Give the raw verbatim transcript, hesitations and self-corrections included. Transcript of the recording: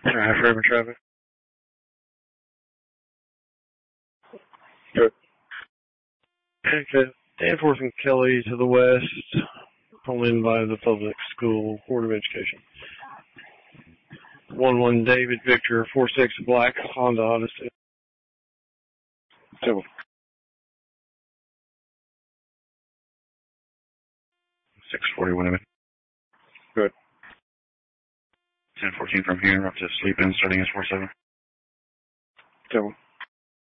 Alright, forever traffic. Good. Okay. Danforth and Kelly to the west, pulled in by the public school Board of Education. one one David Victor, four six Black Honda Odyssey. Table. six forty Winneman. Good. ten fourteen from here up to sleep in starting at four seven. Table.